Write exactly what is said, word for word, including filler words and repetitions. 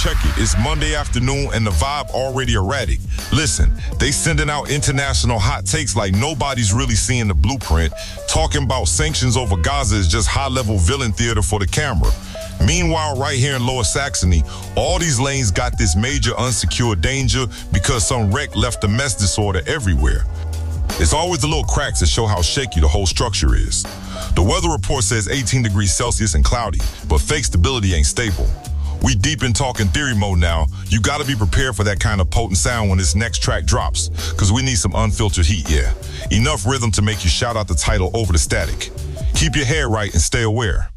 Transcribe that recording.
check it. It's Monday afternoon and the vibe already erratic. Listen, they sending out international hot takes like nobody's really seeing the blueprint. Talking about sanctions over Gaza is just high-level villain theater for the camera. Meanwhile, right here in Lower Saxony, all these lanes got this major unsecured danger because some wreck left a mess disorder everywhere. It's always the little cracks that show how shaky the whole structure is. The weather report says eighteen degrees Celsius and cloudy, but fake stability ain't stable. We deep in talking theory mode now. You gotta be prepared for that kind of potent sound when this next track drops, cause we need some unfiltered heat, yeah. Enough rhythm to make you shout out the title over the static. Keep your head right and stay aware.